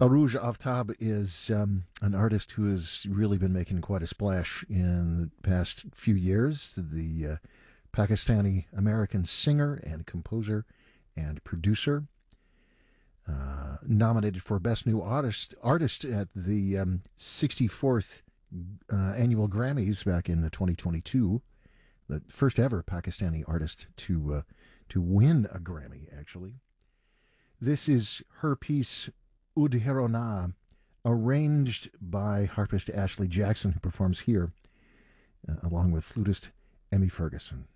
Aruj Aftab is an artist who has really been making quite a splash in the past few years. The Pakistani American singer and composer and producer, nominated for Best New Artist at the 64th annual Grammys back in 2022. The first ever Pakistani artist to win a Grammy, actually. This is her piece Udherona, arranged by harpist Ashley Jackson, who performs here, along with flutist Emmy Ferguson.